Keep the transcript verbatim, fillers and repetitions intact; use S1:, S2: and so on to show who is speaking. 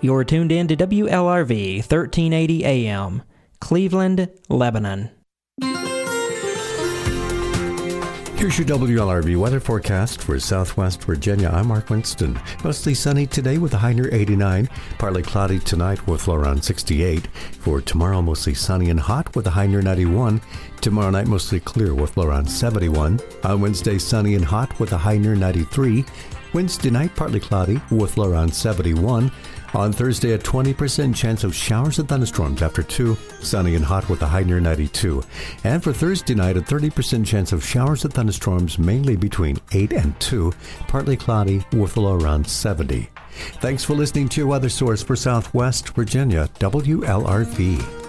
S1: You're tuned in to W L R V thirteen eighty A M, Cleveland, Lebanon.
S2: Here's your W L R V weather forecast for Southwest Virginia. I'm Mark Winston. Mostly sunny today with a high near eighty-nine. Partly cloudy tonight with low around sixty-eight. For tomorrow, mostly sunny and hot with a high near ninety-one. Tomorrow night, mostly clear with low around seventy-one. On Wednesday, sunny and hot with a high near ninety-three. Wednesday night, partly cloudy with low around seventy-one. On Thursday, a twenty percent chance of showers and thunderstorms after two. Sunny and hot with a high near ninety-two. And for Thursday night, a thirty percent chance of showers and thunderstorms mainly between eight and two. Partly cloudy with a low around seventy. Thanks for listening to your weather source for Southwest Virginia, W L R V.